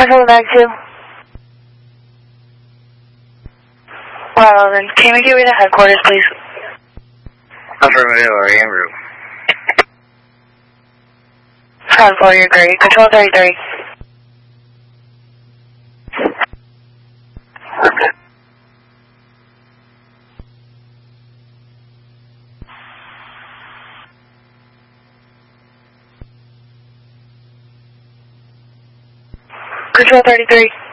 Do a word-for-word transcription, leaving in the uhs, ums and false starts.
Control back two. Well, then, can we get rid of headquarters, please? Affirmative, or en route. Sound four, you're great. Control thirty-three. Control thirty-three.